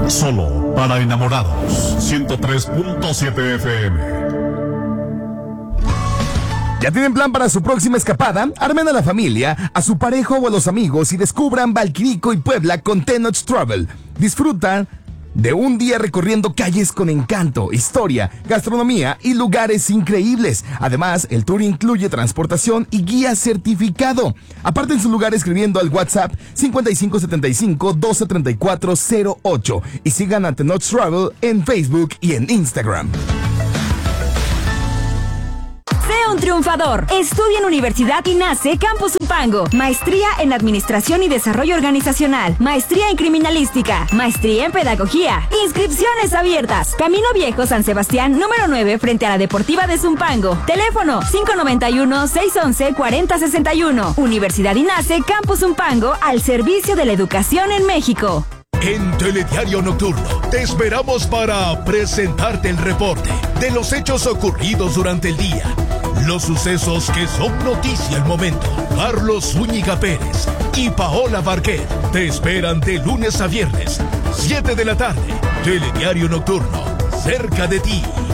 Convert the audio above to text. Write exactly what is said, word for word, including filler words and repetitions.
Solo para enamorados. ciento tres punto siete F M. ¿Ya tienen plan para su próxima escapada? Armen a la familia, a su pareja o a los amigos y descubran Valquirico y Puebla con Tenoch Travel. Disfrutan de un día recorriendo calles con encanto, historia, gastronomía y lugares increíbles. Además, el tour incluye transportación y guía certificado. Aparten su lugar escribiendo al WhatsApp cincuenta y cinco setenta y cinco doce treinta y cuatro cero ocho y sigan a Tenoch Travel en Facebook y en Instagram. Sé un triunfador. Estudia en Universidad INACE Campus Zumpango. Maestría en Administración y Desarrollo Organizacional. Maestría en Criminalística. Maestría en Pedagogía. Inscripciones abiertas. Camino Viejo San Sebastián, número nueve, frente a la Deportiva de Zumpango. Teléfono cinco nueve uno, seis once, cuarenta sesenta y uno. Universidad INACE Campus Zumpango, al servicio de la educación en México. En Telediario Nocturno te esperamos para presentarte el reporte de los hechos ocurridos durante el día, los sucesos que son noticia al momento. Carlos Zúñiga Pérez y Paola Barquet te esperan de lunes a viernes, siete de la tarde. Telediario Nocturno, cerca de ti.